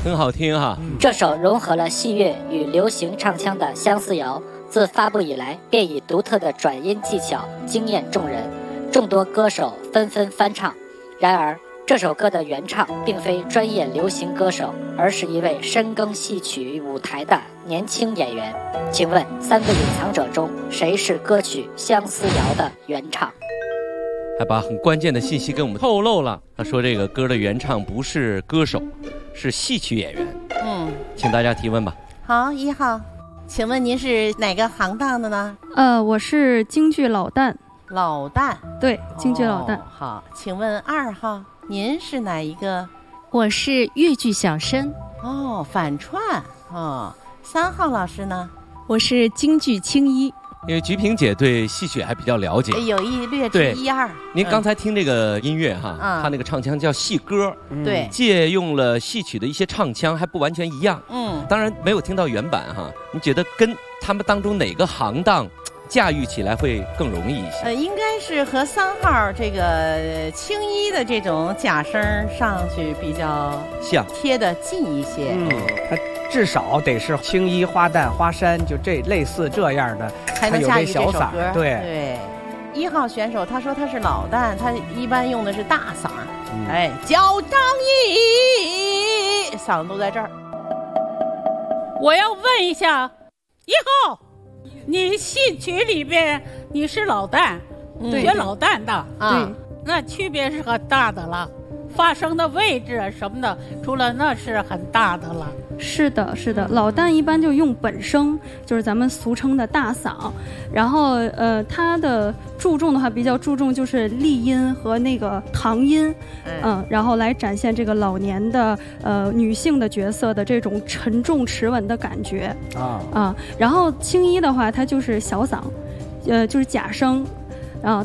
很好听哈。 这首融合了戏乐与流行唱腔的相思谣，自发布以来便以独特的转音技巧惊艳众人，众多歌手纷纷翻唱。然而这首歌的原唱并非专业流行歌手，而是一位深耕戏曲舞台的年轻演员。请问三个隐藏者中，谁是歌曲《相思谣》的原唱？ 还把很关键的信息跟我们透露了。他说这个歌的原唱不是歌手，是戏曲演员。请大家提问吧。 好，1号，请问您是哪个行当的呢？ 我是京剧老旦。 老旦， 对，京剧老旦。 好，请问2号，您是哪一个？ 我是越剧小生。 反串。3号老师呢？ 我是京剧青衣。 因为菊萍姐对戏曲还比较了解， 有一略知一二。 您刚才听这个音乐哈，他那个唱腔叫戏歌， 对， 借用了戏曲的一些唱腔，还不完全一样。当然没有听到原版哈。你觉得跟他们当中哪个行当驾驭起来会更容易一些？ 应该是和3号这个青衣的这种假声上去比较像，贴得近一些。 它至少得是青衣、花旦、花山，就这类似这样的， 才能驾驭这首歌。 对 ，1号选手他说他是老旦，他一般用的是大嗓，脚张一，嗓子都在这儿。 我要问一下，1号，你戏曲里边你是老旦，学老旦的对， 那区别是很大的了。发声的位置什么的，除了那是很大的了。 是的，是的，老旦一般就用本声，就是咱们俗称的大嗓。然后它的注重的话，比较注重就是立音和那个堂音，然后来展现这个老年的女性的角色的这种沉重持稳的感觉然后青衣的话，它就是小嗓。就是假声，